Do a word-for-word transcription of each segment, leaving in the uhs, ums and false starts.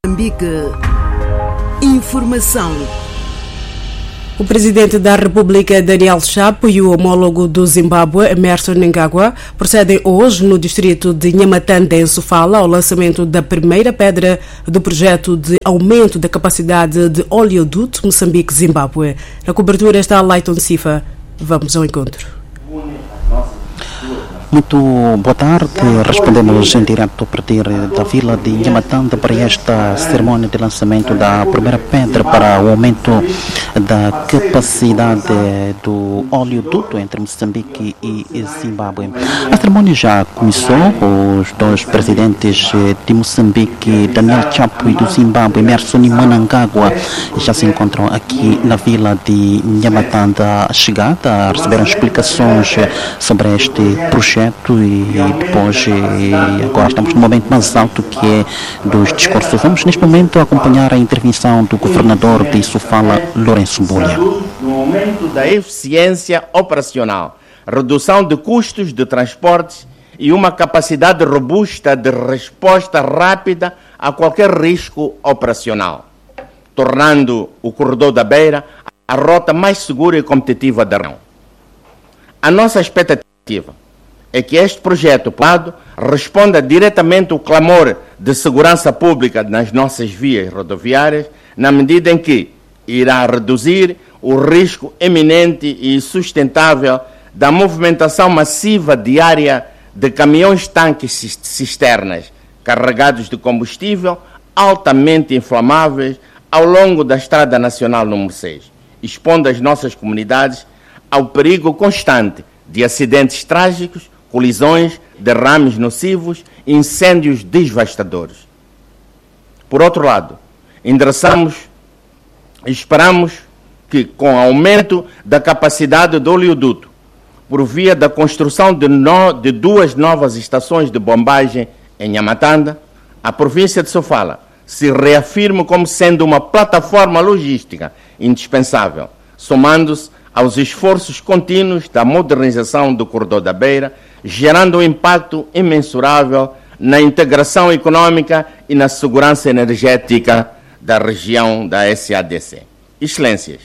Moçambique. Informação. O presidente da República, Daniel Chapo, e o homólogo do Zimbábue, Emmerson Mnangagwa, procedem hoje no distrito de Nhamatanda, em Sofala, ao lançamento da primeira pedra do projeto de aumento da capacidade de oleoduto Moçambique-Zimbábue. Na cobertura está Leighton Sifa. Vamos ao encontro. Muito boa tarde, respondemos em direto a partir da vila de Nhamatanda para esta cerimónia de lançamento da primeira pedra para o aumento da capacidade do oleoduto entre Moçambique e Zimbábue. A cerimónia já começou, os dois presidentes de Moçambique, Daniel Chapo, e do Zimbábue, Emmerson Mnangagwa, já se encontram aqui na vila de Nhamatanda. A chegada, receberam explicações sobre este projeto e depois, e agora estamos no momento mais alto, que é dos discursos. Vamos neste momento acompanhar a intervenção do governador de Sofala, Lourenço Mbulha. No aumento da eficiência operacional, redução de custos de transportes e uma capacidade robusta de resposta rápida a qualquer risco operacional, tornando o corredor da Beira a rota mais segura e competitiva da região. A nossa expectativa é que este projeto, por um lado, responda diretamente ao clamor de segurança pública nas nossas vias rodoviárias, na medida em que irá reduzir o risco eminente e sustentável da movimentação massiva diária de caminhões-tanques cisternas carregados de combustível altamente inflamáveis ao longo da Estrada Nacional número seis, expondo as nossas comunidades ao perigo constante de acidentes trágicos, colisões, derrames nocivos, incêndios devastadores. Por outro lado, endereçamos e esperamos que, com o aumento da capacidade do oleoduto, por via da construção de, no, de duas novas estações de bombagem em Nhamatanda, a província de Sofala se reafirme como sendo uma plataforma logística indispensável, somando-se aos esforços contínuos da modernização do corredor da Beira, gerando um impacto imensurável na integração econômica e na segurança energética da região da S A D C. Excelências,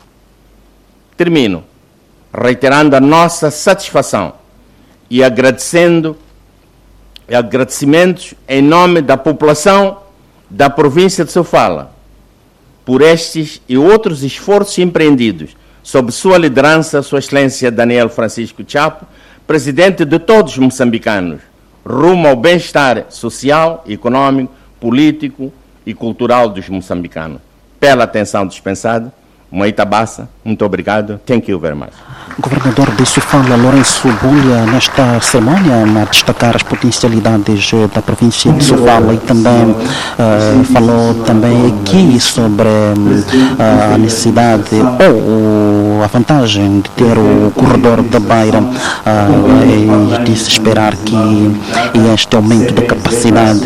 termino reiterando a nossa satisfação e agradecendo e agradecimentos em nome da população da província de Sofala por estes e outros esforços empreendidos sob sua liderança, Sua Excelência Daniel Francisco Chapo, presidente de todos os moçambicanos, rumo ao bem-estar social, econômico, político e cultural dos moçambicanos. Pela atenção dispensada, Moita Bassa, muito obrigado. Thank you very much. Governador de Sofala, Lourenço Mbulha, nesta cerimónia, a destacar as potencialidades da província de Sofala e também uh, falou também aqui sobre uh, a necessidade ou a vantagem de ter o corredor da Beira uh, e disse esperar que este aumento da capacidade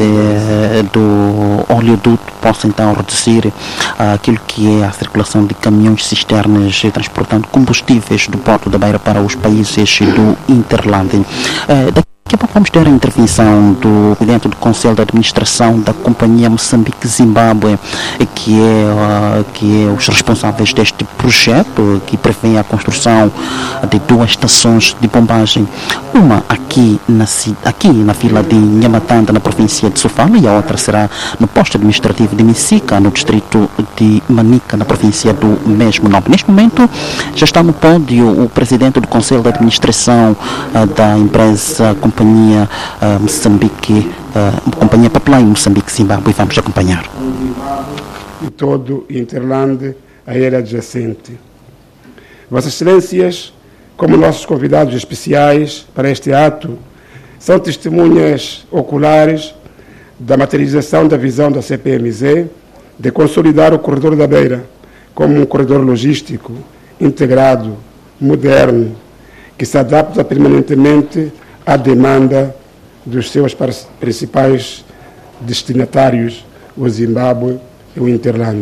do oleoduto possa então reduzir uh, aquilo que é a circulação de caminhões cisternas transportando combustíveis do Porto da Beira para os países do Interland. Uh, Daqui a pouco vamos ter a intervenção do presidente do Conselho de Administração da Companhia Moçambique-Zimbábue, que é, uh, que é os responsáveis deste projeto, que prevê a construção de duas estações de bombagem, uma aqui na, aqui na vila de Nhamatanda, na província de Sofala, e a outra será no posto administrativo de Misica, no distrito de Manica, na província do mesmo nome. Neste momento já está no pódio o presidente do Conselho de Administração uh, da empresa Companhia uh, Moçambique, uh, Companhia Pipeline Moçambique-Zimbábue. Vamos acompanhar. E todo Interland, a área adjacente. Vossas Excelências, como nossos convidados especiais para este ato, são testemunhas oculares da materialização da visão da C P M Z de consolidar o corredor da Beira como um corredor logístico integrado, moderno, que se adapta permanentemente à demanda dos seus principais destinatários, o Zimbábue e o Interland.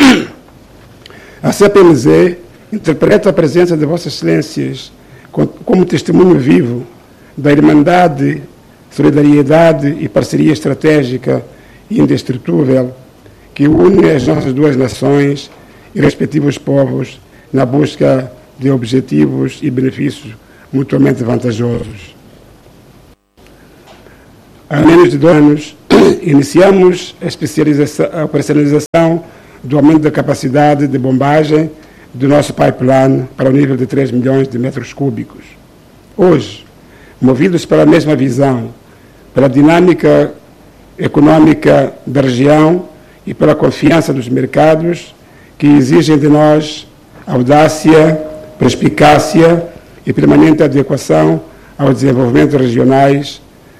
A C P M Z interpreta a presença de Vossas Excelências como testemunho vivo da irmandade, solidariedade e parceria estratégica e indestrutível que une as nossas duas nações e respectivos povos na busca de objetivos e benefícios mutuamente vantajosos. Há menos de dois anos, iniciamos a, especialização, a operacionalização do aumento da capacidade de bombagem do nosso pipeline para o nível de três milhões de metros cúbicos. Hoje, movidos pela mesma visão, pela dinâmica econômica da região e pela confiança dos mercados que exigem de nós audácia, perspicácia e permanente adequação aos desenvolvimentos regionais,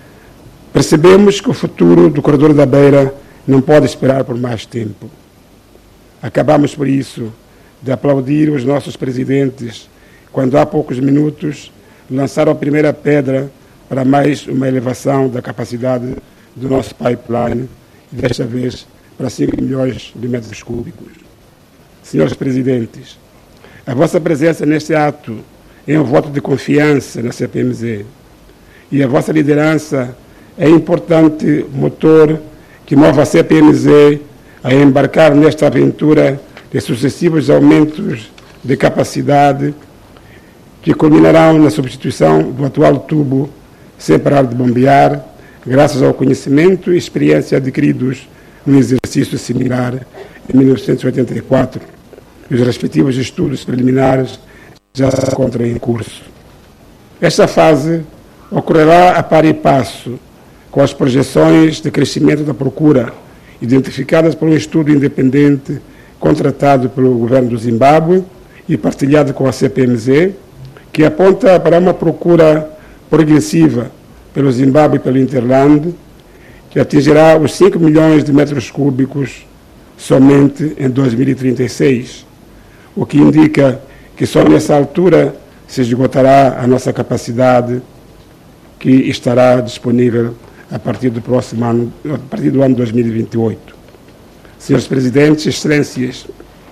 percebemos que o futuro do Corredor da Beira não pode esperar por mais tempo. Acabamos, por isso, de aplaudir os nossos presidentes quando, há poucos minutos, lançaram a primeira pedra para mais uma elevação da capacidade do nosso pipeline, desta vez para cinco milhões de metros cúbicos. Senhores presidentes, a vossa presença neste ato é um voto de confiança na C P M Z e a vossa liderança é importante motor que move a C P M Z a embarcar nesta aventura de sucessivos aumentos de capacidade que culminarão na substituição do atual tubo sem parar de bombear, graças ao conhecimento e experiência adquiridos no exercício similar em mil novecentos e oitenta e quatro. Os respectivos estudos preliminares já se encontram em curso. Esta fase ocorrerá a par e passo com as projeções de crescimento da procura identificadas por um estudo independente contratado pelo governo do Zimbábue e partilhado com a C P M Z, que aponta para uma procura progressiva pelo Zimbábue e pelo Interland, que atingirá os cinco milhões de metros cúbicos somente em dois mil e trinta e seis, o que indica que só nessa altura se esgotará a nossa capacidade, que estará disponível a partir do próximo ano, a partir do ano dois mil e vinte e oito. Senhores Presidentes, Excelências,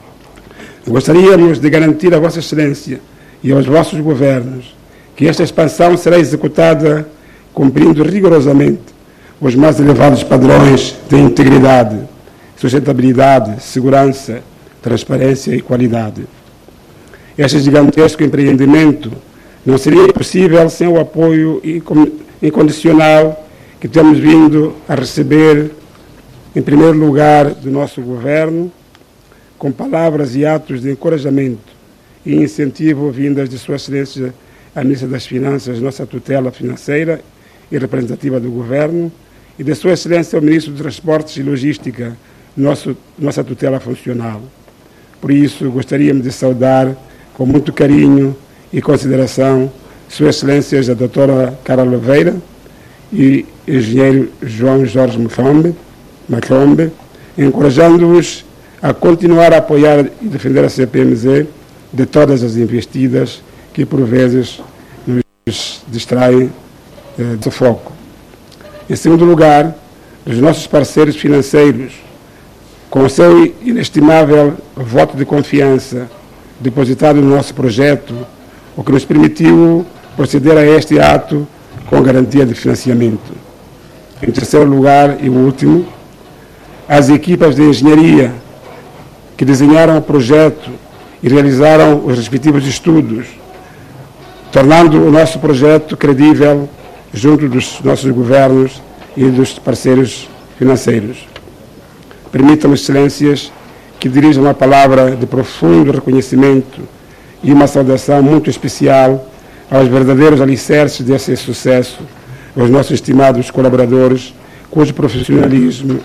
gostaríamos de garantir a Vossa Excelência e aos vossos governos que esta expansão será executada cumprindo rigorosamente os mais elevados padrões de integridade, sustentabilidade, segurança, transparência e qualidade. Este gigantesco empreendimento não seria possível sem o apoio incondicional que temos vindo a receber, em primeiro lugar, do nosso governo, com palavras e atos de encorajamento e incentivo vindas de Sua Excelência a Ministra das Finanças, nossa tutela financeira e representativa do governo, e de Sua Excelência o Ministro dos Transportes e Logística, nosso, nossa tutela funcional. Por isso, gostaríamos de saudar com muito carinho e consideração Sua Excelência a doutora Carla Oliveira e engenheiro João Jorge Mufambe, Macombe, encorajando-os a continuar a apoiar e defender a C P M Z de todas as investidas que, por vezes, nos distraem eh, do foco. Em segundo lugar, os nossos parceiros financeiros, com o seu inestimável voto de confiança depositado no nosso projeto, o que nos permitiu proceder a este ato com garantia de financiamento. Em terceiro lugar e último, as equipas de engenharia que desenharam o projeto e realizaram os respectivos estudos, tornando o nosso projeto credível junto dos nossos governos e dos parceiros financeiros. Permitam-me, Excelências, que dirija uma palavra de profundo reconhecimento e uma saudação muito especial aos verdadeiros alicerces desse sucesso, aos nossos estimados colaboradores, cujo profissionalismo,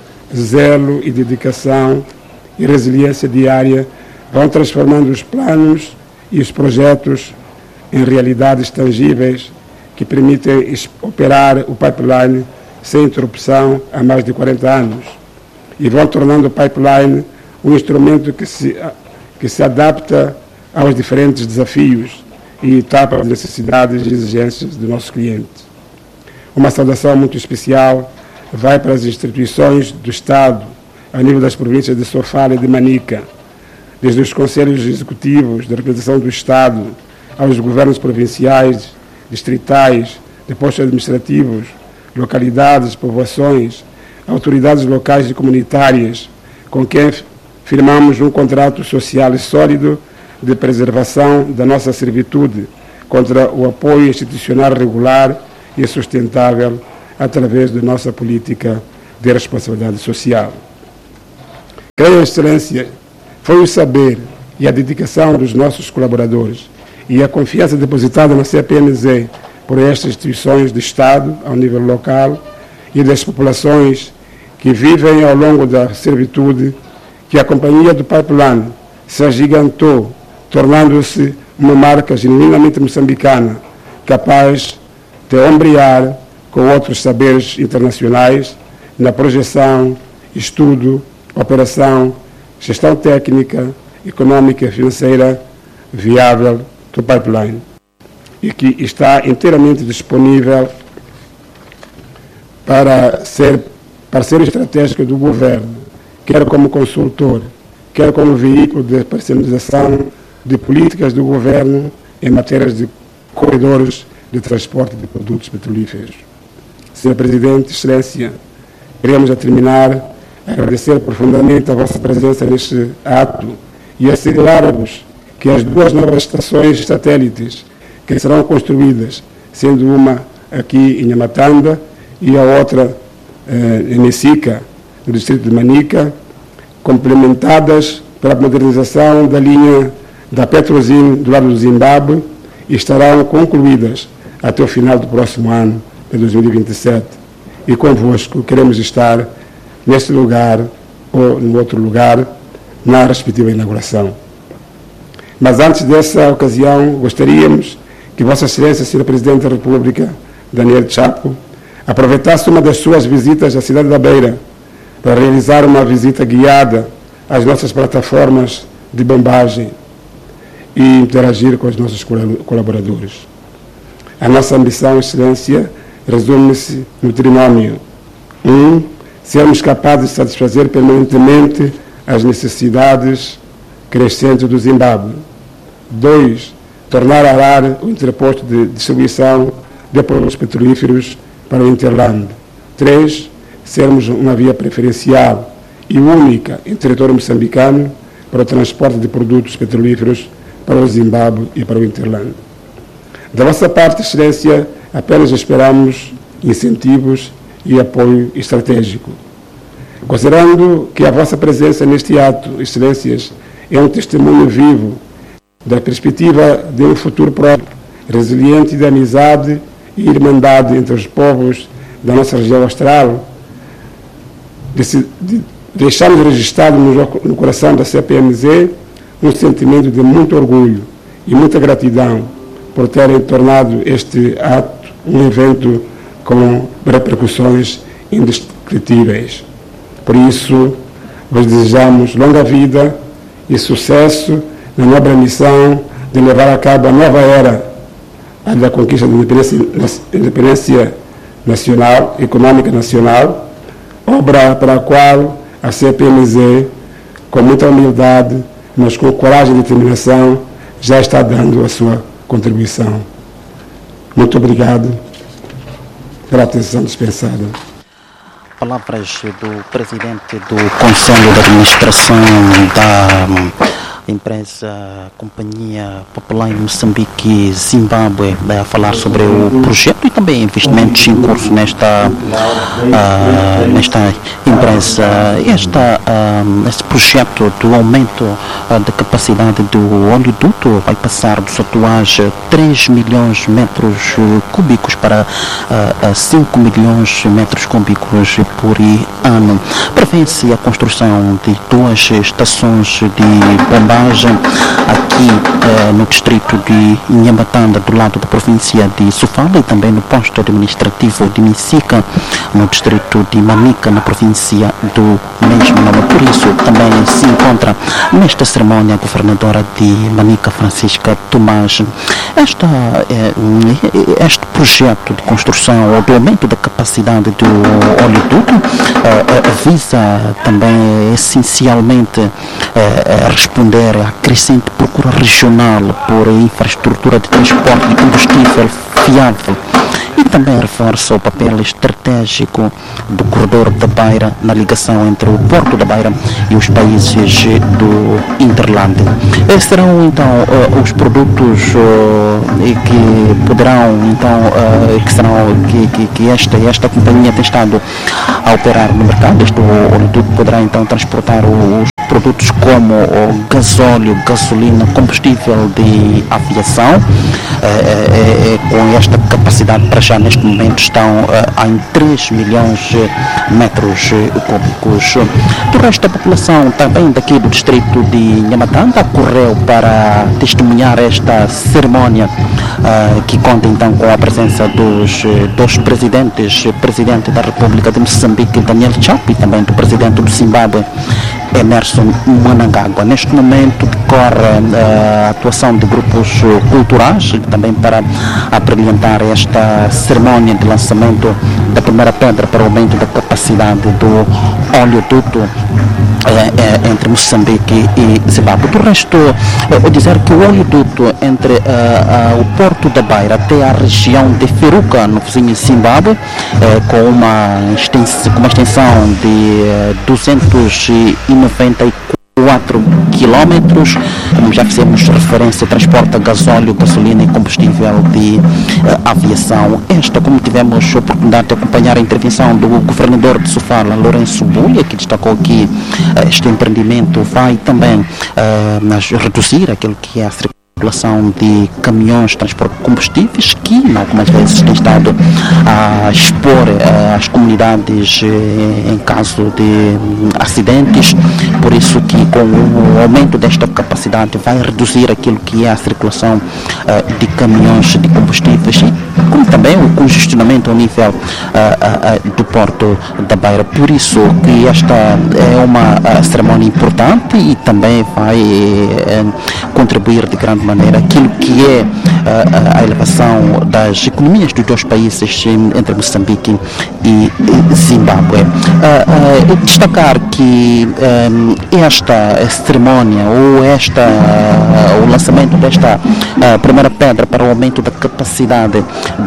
zelo e dedicação e resiliência diária vão transformando os planos e os projetos em realidades tangíveis que permitem operar o pipeline sem interrupção há mais de quarenta anos e vão tornando o pipeline um instrumento que se, que se adapta aos diferentes desafios e etapas das necessidades e exigências do nosso cliente. Uma saudação muito especial vai para as instituições do Estado, a nível das províncias de Sofala e de Manica, desde os conselhos executivos da representação do Estado, aos governos provinciais, distritais, de postos administrativos, localidades, povoações, autoridades locais e comunitárias, com quem firmamos um contrato social e sólido de preservação da nossa servitude contra o apoio institucional regular e sustentável através da nossa política de responsabilidade social. Creio, Excelência, foi o saber e a dedicação dos nossos colaboradores e a confiança depositada na C P M Z por estas instituições de Estado ao nível local e das populações que vivem ao longo da servitude que a Companhia do Pipeline se agigantou, tornando-se uma marca genuinamente moçambicana, capaz de ombrear com outros saberes internacionais na projeção, estudo, operação, gestão técnica, econômica e financeira viável do pipeline e que está inteiramente disponível para ser parceiro estratégico do governo, quer como consultor, quer como veículo de personalização de políticas do governo em matérias de corredores de transporte de produtos petrolíferos. senhor Presidente, Excelência, queremos a terminar agradecer profundamente a vossa presença neste ato e assinalar-vos que as duas novas estações satélites que serão construídas, sendo uma aqui em Nhamatanda e a outra eh, em Messica, no distrito de Manica, complementadas pela modernização da linha da Petrozim do lado do Zimbábue, estarão concluídas até o final do próximo ano, de dois mil e vinte e sete. E convosco queremos estar neste lugar ou em outro lugar, na respectiva inauguração. Mas antes dessa ocasião, gostaríamos que Vossa Excelência, senhor Presidente da República, Daniel Chapo, aproveitasse uma das suas visitas à cidade da Beira para realizar uma visita guiada às nossas plataformas de bombagem e interagir com os nossos colaboradores. A nossa ambição, Excelência, resume-se no trinômio. Um, sermos capazes de satisfazer permanentemente as necessidades crescentes do Zimbábue. Dois, tornar a arar o entreposto de distribuição de produtos petrolíferos para o Interland. Três, sermos uma via preferencial e única em território moçambicano para o transporte de produtos petrolíferos para o Zimbábue e para o Interland. Da vossa parte, Excelência, apenas esperamos incentivos e apoio estratégico. Considerando que a vossa presença neste ato, Excelências, é um testemunho vivo da perspectiva de um futuro próprio, resiliente de amizade e irmandade entre os povos da nossa região austral, de, de, deixamos registrado no, no coração da C P M Z um sentimento de muito orgulho e muita gratidão por terem tornado este ato um evento com repercussões indescritíveis. Por isso, vos desejamos longa vida e sucesso na nobre missão de levar a cabo a nova era, a da conquista da independência, independência nacional, econômica nacional, obra para a qual a C P M Z, com muita humildade, mas com coragem e determinação, já está dando a sua contribuição. Muito obrigado pela atenção dispensada. Palavras do presidente do Conselho de Administração da empresa Companhia Popular em Moçambique, Zimbábue, a falar sobre o projeto e também investimentos em curso nesta, uh, nesta empresa. Esta, uh, este projeto do aumento uh, da capacidade do oleoduto vai passar dos atuais três milhões de metros cúbicos para uh, cinco milhões de metros cúbicos por ano. Prevê-se a construção de duas estações de bombagem aqui eh, no distrito de Nhamatanda, do lado da província de Sofala, e também no posto administrativo de Messica, no distrito de Manica, na província do mesmo nome. Por isso, também se encontra nesta cerimônia a governadora de Manica, Francisca Tomás. Esta, eh, este projeto de construção ou do aumento da capacidade do oleoduto eh, visa também essencialmente eh, responder à crescente procura regional por infraestrutura de transporte de combustível fiável e também reforça o papel estratégico do corredor da Beira na ligação entre o Porto da Beira e os países do Interland. Esses serão então os produtos que poderão então que serão que, que, que esta, esta companhia tem estado a operar no mercado. Este oleoduto poderá então transportar os produtos como o gasóleo, gasolina, combustível de aviação, é, é, é, com esta capacidade para já neste momento estão é, em três milhões de metros cúbicos. Do resto da população também daqui do distrito de Nhamatanda correu para testemunhar esta cerimónia é, que conta então com a presença dos dois presidentes, presidente da República de Moçambique, Daniel Chapo, e também do presidente do Zimbábue, Emmerson Mnangagwa. Neste momento decorre uh, a atuação de grupos culturais também para abrilhantar esta cerimónia de lançamento da primeira pedra para o aumento da capacidade do oleoduto uh, uh, entre Moçambique e Zimbábue. Do resto, uh, dizer que o oleoduto entre uh, uh, o Porto da Beira até a região de Feruca, no vizinho Zimbábue, uh, com, uma extensão, com uma extensão de uh, duzentos e noventa e quatro quilómetros, como já fizemos referência, transporta gasóleo, gasolina e combustível de uh, aviação. Esta, como tivemos a oportunidade de acompanhar a intervenção do governador de Sofala, Lourenço Bulha, que destacou que uh, este empreendimento vai também uh, reduzir aquilo que é a circulação de caminhões de transporte de combustíveis, que algumas vezes tem estado a expor uh, as comunidades uh, em caso de um, acidentes. Por isso que com o aumento desta capacidade vai reduzir aquilo que é a circulação uh, de caminhões de combustíveis, e como também o congestionamento ao nível uh, uh, do Porto da Beira. Por isso que esta é uma uh, cerimónia importante e também vai uh, contribuir de grande maneira aquilo que é uh, a elevação das economias dos dois países, entre Moçambique e Zimbábue. Uh, uh, destacar que um, esta cerimónia ou esta, uh, o lançamento desta uh, primeira pedra para o aumento da capacidade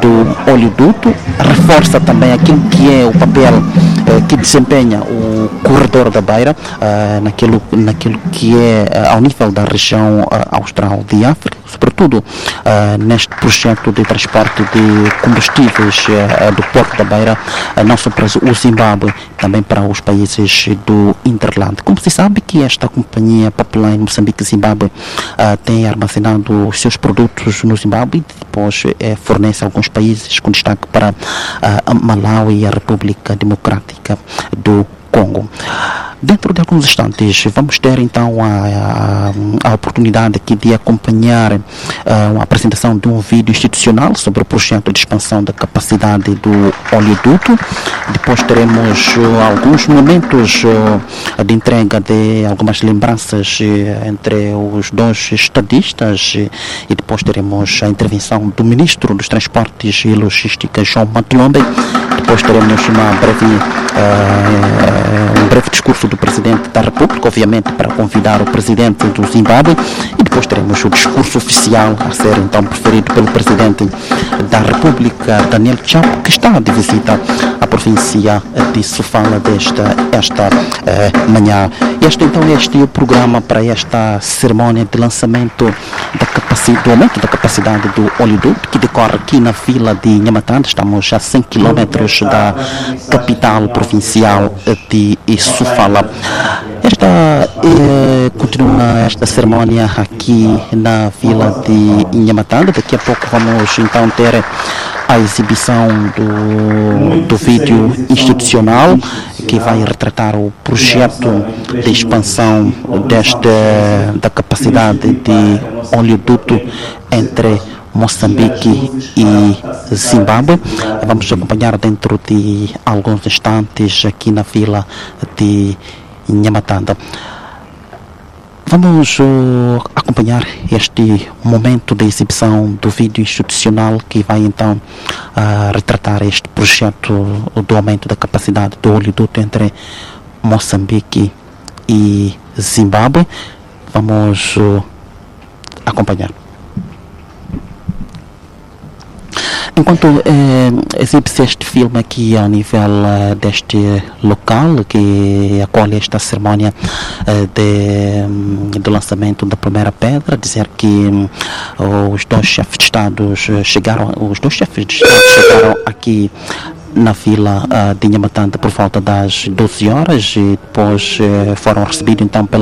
do oleoduto reforça também aquilo que é o papel uh, que desempenha o corredor da Beira uh, naquilo, naquilo que é uh, ao nível da região uh, austral de África, sobretudo uh, neste projeto de transporte de combustíveis uh, do Porto da Beira, uh, não só para o Zimbábue, também para os países do Interland. Como se sabe que esta companhia popular em Moçambique e Zimbábue uh, tem armazenado os seus produtos no Zimbábue e depois uh, fornece a alguns países, com destaque para uh, Malawi e a República Democrática do Congo. Dentro de alguns instantes vamos ter então a, a, a oportunidade aqui de acompanhar uh, a apresentação de um vídeo institucional sobre o projeto de expansão da capacidade do oleoduto. Depois teremos uh, alguns momentos uh, de entrega de algumas lembranças uh, entre os dois estadistas uh, e depois teremos a intervenção do Ministro dos Transportes e Logística, João Matulombe. Depois teremos uma breve, uh, um breve discurso do Presidente da República, obviamente para convidar o Presidente do Zimbábue, e depois teremos o discurso oficial a ser então preferido pelo Presidente da República, Daniel Chapo, que está de visita à província de Sofala desta esta eh, manhã. Este então este é o programa para esta cerimónia de lançamento da capacidade, do aumento da capacidade do oleoduto, que decorre aqui na vila de Nhamatanda. Estamos a cem quilómetros da capital provincial de Sofala. Esta eh, continua esta cerimónia aqui na vila de Nhamatanda. Daqui a pouco vamos então ter a exibição do, do vídeo institucional que vai retratar o projeto de expansão desta, da capacidade de oleoduto entre Moçambique e Zimbábue. Vamos acompanhar dentro de alguns instantes aqui na vila de Nhamatanda. Vamos uh, acompanhar este momento de exibição do vídeo institucional que vai então uh, retratar este projeto do aumento da capacidade do oleoduto entre Moçambique e Zimbábue. Vamos uh, acompanhar. Enquanto eh, exibe-se este filme aqui a nível uh, deste local que acolhe esta cerimónia uh, de, de lançamento da primeira pedra, dizer que um, os dois chefes de Estado chegaram, os dois chefes de Estado chegaram aqui na vila uh, de Nhamatanda por volta das doze horas e depois uh, foram recebidos então pela